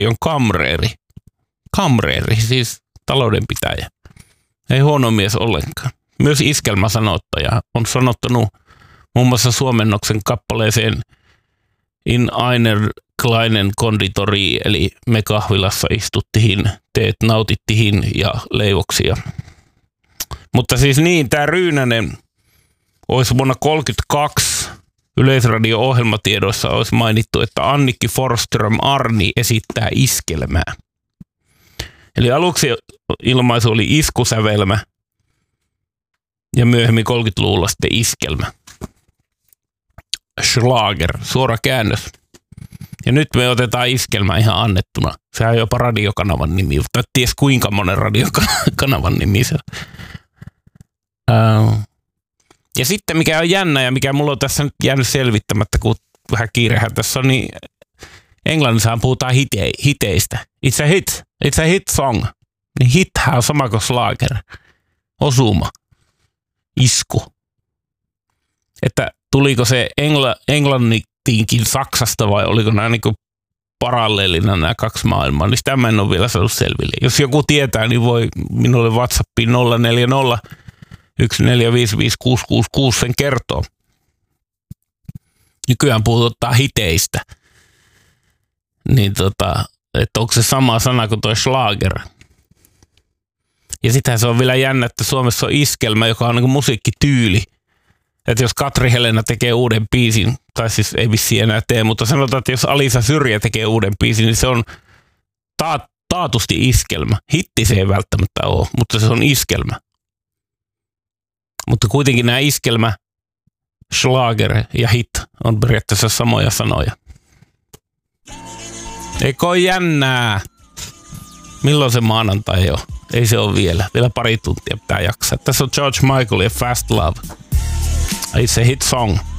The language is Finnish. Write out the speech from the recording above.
on kamreeri. Kamreeri, siis taloudenpitäjä. Ei huono mies ollenkaan. Myös iskelmäsanottaja on sanottanut muun muassa suomennoksen kappaleeseen In einer kleinen Konditori, eli me kahvilassa istuttihin, teet nautittihin ja leivoksia. Mutta siis niin, tämä Ryynänen olisi vuonna 1932 Yleisradio-ohjelmatiedoissa olisi mainittu, että Annikki Forsström Arni esittää iskelmää. Eli aluksi ilmaisu oli iskusävelmä ja myöhemmin 30-luvulla sitten iskelmä. Schlager, suora käännös. Ja nyt me otetaan iskelmä ihan annettuna. Sehän on jopa radiokanavan nimi, mutta ties kuinka monen radiokanavan nimi se on. Ja sitten mikä on jännä ja mikä mulla on tässä nyt jäänyt selvittämättä, kun vähän kiirehän tässä on, niin englannissahan puhutaan hiteistä. It's a hit song. Niin hithän on sama kuin slager. Osuma. Isku. Että tuliko se englannittiinkin Saksasta vai oliko nämä niin kuin paralleelina nämä kaksi maailmaa, niin sitä mä en ole vielä saanut selville. Jos joku tietää, niin voi minulle WhatsAppiin 040 1455666 sen kertoo. Nykyään puhutaan hiteistä. Niin että onko se sama sana kuin toi schlager. Ja sitähän se on vielä jännä, että Suomessa on iskelmä, joka on niin kuin musiikkityyli. Että jos Katri Helena tekee uuden biisin, tai siis ei vissiin enää tee, mutta sanotaan, että jos Alisa Syrjä tekee uuden biisin, niin se on taatusti iskelmä. Hitti se ei välttämättä ole, mutta se on iskelmä. Mutta kuitenkin nämä iskelmä, schlager ja hit on periaatteessa samoja sanoja. Eikö ole jännää? Milloin se maanantai on? Ei se ole vielä. Vielä pari tuntia pitää jaksaa. Tässä on George Michael ja Fast Love. It's a hit song.